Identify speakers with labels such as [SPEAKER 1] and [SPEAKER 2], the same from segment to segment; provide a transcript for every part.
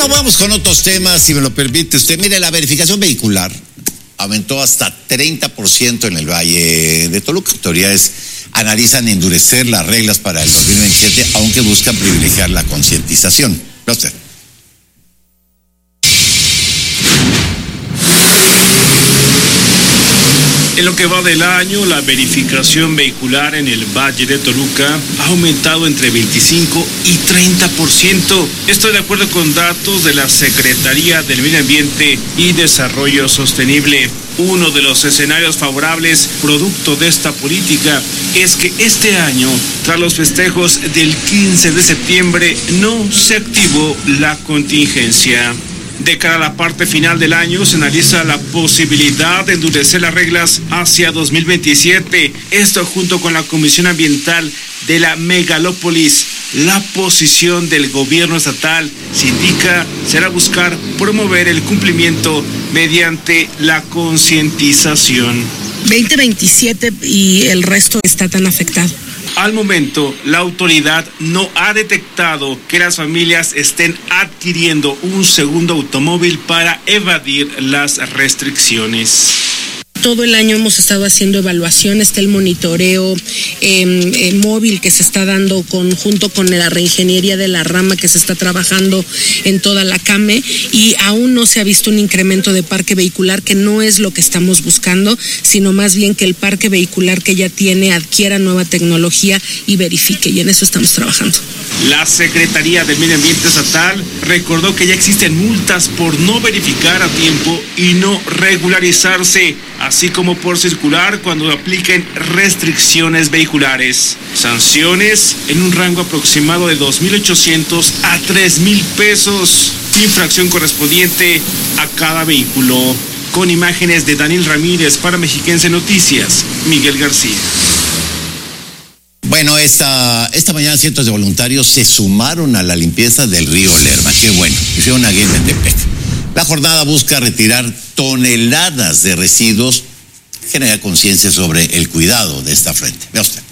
[SPEAKER 1] Bueno, vamos con otros temas, si me lo permite usted. Mire, la verificación vehicular aumentó hasta 30% en el Valle de Toluca. Autoridades analizan endurecer las reglas para el 2027, aunque buscan privilegiar la concientización. ¿Ve usted?
[SPEAKER 2] En lo que va del año, la verificación vehicular en el Valle de Toluca ha aumentado entre 25 y 30%. Esto de acuerdo con datos de la Secretaría del Medio Ambiente y Desarrollo Sostenible. Uno de los escenarios favorables producto de esta política es que este año, tras los festejos del 15 de septiembre, no se activó la contingencia. De cara a la parte final del año, se analiza la posibilidad de endurecer las reglas hacia 2027. Esto junto con la Comisión Ambiental de la Megalópolis. La posición del gobierno estatal, se indica, será buscar promover el cumplimiento mediante la concientización.
[SPEAKER 3] 2027 y el resto está tan afectado.
[SPEAKER 2] Al momento, la autoridad no ha detectado que las familias estén adquiriendo un segundo automóvil para evadir las restricciones.
[SPEAKER 3] Todo el año hemos estado haciendo evaluación, está el monitoreo móvil que se está dando junto con la reingeniería de la rama que se está trabajando en toda la CAME, y aún no se ha visto un incremento de parque vehicular, que no es lo que estamos buscando, sino más bien que el parque vehicular que ya tiene adquiera nueva tecnología y verifique, y en eso estamos trabajando.
[SPEAKER 2] La Secretaría del Medio Ambiente Estatal recordó que ya existen multas por no verificar a tiempo y no regularizarse, así como por circular cuando apliquen restricciones vehiculares. Sanciones en un rango aproximado de 2.800 a 3.000 pesos. Infracción correspondiente a cada vehículo. Con imágenes de Daniel Ramírez para Mexiquense Noticias, Miguel García.
[SPEAKER 1] Bueno, esta mañana cientos de voluntarios se sumaron a la limpieza del río Lerma. Qué bueno, hicieron una guía en Metepec. La jornada busca retirar toneladas de residuos, generar conciencia sobre el cuidado de esta fuente. Vea usted.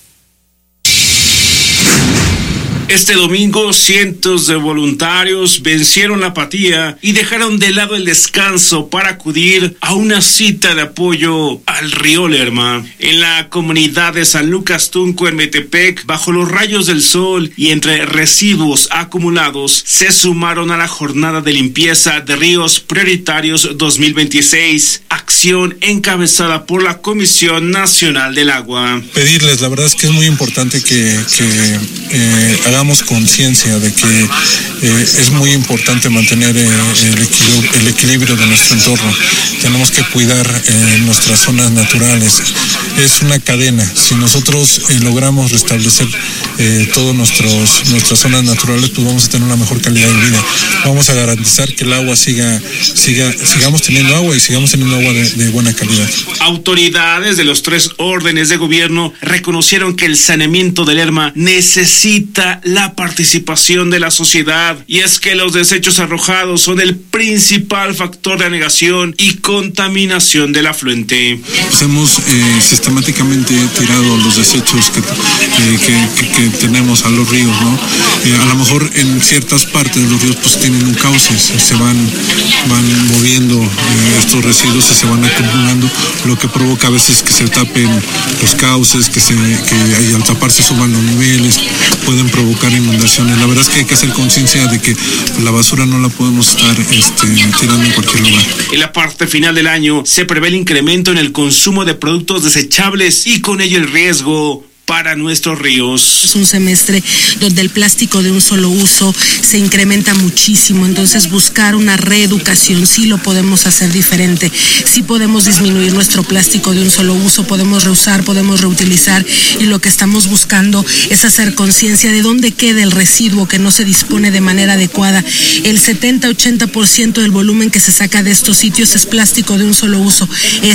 [SPEAKER 2] Este domingo, cientos de voluntarios vencieron la apatía y dejaron de lado el descanso para acudir a una cita de apoyo al río Lerma. En la comunidad de San Lucas Tunco, en Metepec, bajo los rayos del sol y entre residuos acumulados, se sumaron a la jornada de limpieza de ríos prioritarios 2026, acción encabezada por la Comisión Nacional del Agua.
[SPEAKER 4] Pedirles, la verdad es que es muy importante que hagamos conciencia de que es muy importante mantener el equilibrio de nuestro entorno. Tenemos que cuidar nuestras zonas naturales. Es una cadena. Si nosotros logramos restablecer todas nuestras zonas naturales, pues vamos a tener una mejor calidad de vida. Vamos a garantizar que el agua sigamos teniendo agua y sigamos teniendo agua de buena calidad.
[SPEAKER 2] Autoridades de los 3 órdenes de gobierno reconocieron que el saneamiento del Lerma necesita la participación de la sociedad, y es que los desechos arrojados son el principal factor de anegación y contaminación del afluente.
[SPEAKER 4] Pues hemos sistemáticamente tirado los desechos que tenemos a los ríos, ¿no? A lo mejor en ciertas partes de los ríos pues tienen un cauce, se van moviendo estos residuos y se van acumulando, lo que provoca a veces que se tapen los cauces, que al taparse suban los niveles, pueden provocar inundaciones. La verdad es que hay que hacer conciencia de que la basura no la podemos estar tirando en cualquier lugar.
[SPEAKER 2] En la parte final del año se prevé el incremento en el consumo de productos desechables y con ello el riesgo para nuestros ríos.
[SPEAKER 3] Es un semestre donde el plástico de un solo uso se incrementa muchísimo, entonces buscar una reeducación, sí lo podemos hacer diferente, sí podemos disminuir nuestro plástico de un solo uso, podemos reusar, podemos reutilizar, y lo que estamos buscando es hacer conciencia de dónde queda el residuo que no se dispone de manera adecuada. El 70-80% del volumen que se saca de estos sitios es plástico de un solo uso.